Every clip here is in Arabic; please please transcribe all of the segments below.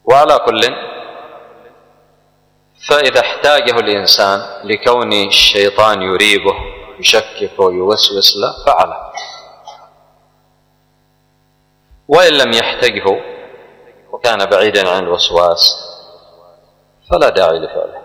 وعلى كل، فإذا احتاجه الإنسان لكون الشيطان يريبه يشكك ويوسوس له فعله، وإن لم يحتاجه وكان بعيدا عن الوسواس فلا داعي لفعله.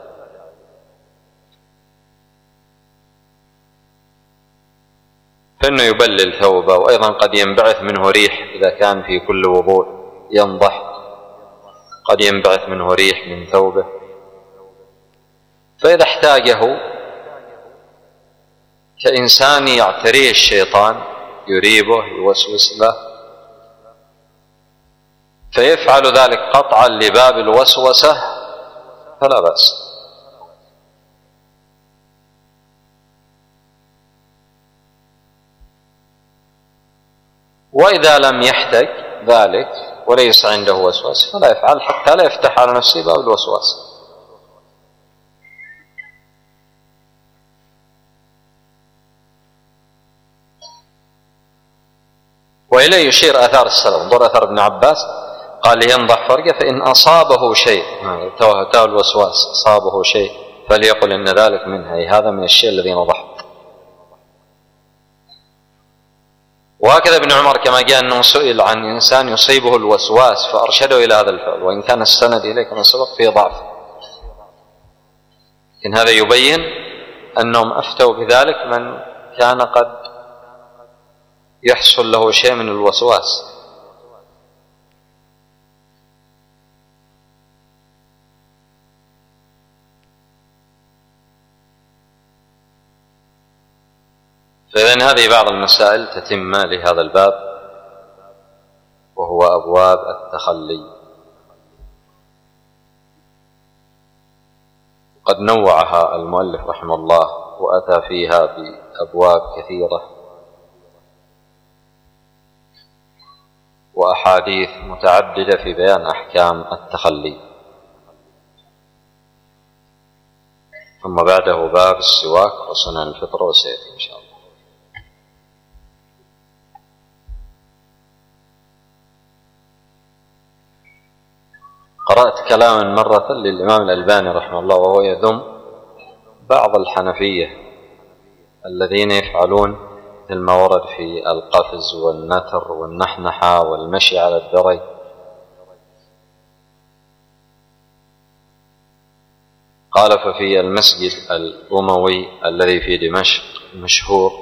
فإنه يبلل ثوبه، وأيضا قد ينبعث منه ريح إذا كان في كل وضوء ينضح، قد ينبعث منه ريح من ثوبه، فإذا احتاجه كإنسان يعتريه الشيطان يريبه يوسوس له فيفعل ذلك قطعا لباب الوسوسة فلا بأس. وإذا لم يحتاج ذلك وليس عنده وسواس فلا يفعل حتى لا يفتح على نفسه باب الوسواس. وإليه يشير آثار السلف، انظر أثر ابن عباس قال ينضح فرجه فإن أصابه شيء، توه الوسواس أصابه شيء فليقل إن ذلك منها، أي هذا من الشيء الذي نضح. وهكذا ابن عمر كما جاء أنه سئل عن إنسان يصيبه الوسواس فأرشده إلى هذا الفعل، وإن كان السند إليه كما سبق فيه ضعف، إن هذا يبين أنهم أفتوا بذلك من كان قد يحصل له شيء من الوسواس. فإذن هذه بعض المسائل تتم لهذا الباب، وهو أبواب التخلي. قد نوعها المؤلف رحمه الله وأتى فيها بأبواب كثيرة وأحاديث متعددة في بيان أحكام التخلي. ثم بعده باب السواك وسنن الفطر وسيأتي إن شاء الله. قرأت كلاما مرة للإمام الألباني رحمه الله وهو يذم بعض الحنفية الذين يفعلون مثل ما ورد في القفز والنتر والنحنحة والمشي على الدرج. قال ففي المسجد الأموي الذي في دمشق مشهور،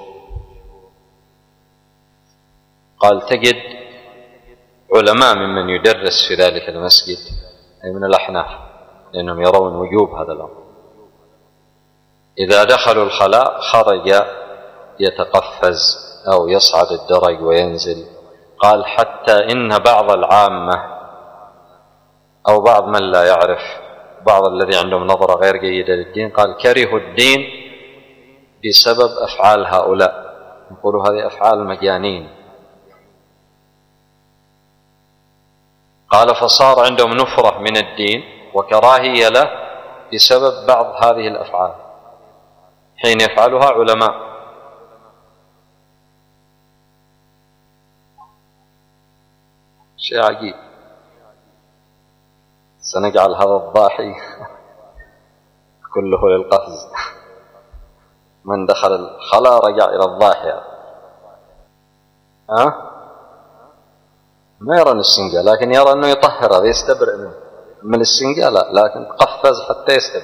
قال تجد علماء ممن يدرس في ذلك المسجد أي من الأحناف، لأنهم يرون وجوب هذا الأمر، إذا دخلوا الخلاء خرج يتقفز أو يصعد الدرج وينزل. قال حتى إن بعض العامة أو بعض من لا يعرف، بعض الذي عندهم نظرة غير جيدة للدين، قال كرهوا الدين بسبب أفعال هؤلاء، يقولوا هذه أفعال مجانين. قال فصار عندهم نفرة من الدين وكراهية له بسبب بعض هذه الأفعال حين يفعلها علماء. شيء عجيب. سنجعل هذا الضاحي كله للقفز، من دخل الخلاء رجع إلى الضاحية. ما يرى الاستنجاء، لكن يرى أنه يطهر، هذا يستبرئ منه. من الاستنجاء لا، لكن قفز حتى يستبرئ.